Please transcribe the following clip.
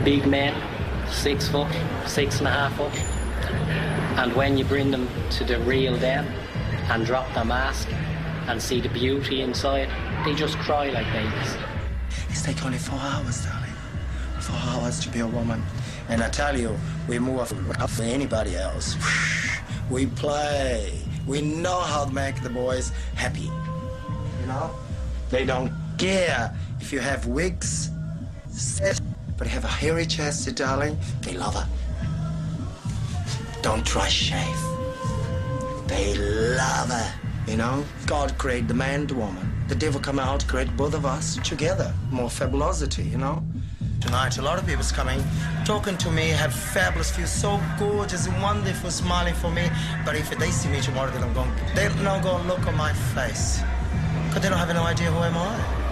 big men, 6 foot, 6.5 foot. And when you bring them to the real them and drop their mask and see the beauty inside, they just cry like babies. It's take only 4 hours, darling. 4 hours to be a woman. And I tell you, we move up for anybody else. We play. We know how to make the boys happy. You know? They don't care if you have wigs, but have a hairy chest, darling. They love her. Don't try shave. They love her. You know? God created the man and the woman. The devil come out, create both of us together. More fabulosity, you know? Tonight, a lot of people's coming, talking to me, have fabulous views, so gorgeous and wonderful, smiling for me. But if they see me tomorrow, they're not going to look on my face. Because they don't have no idea who am I.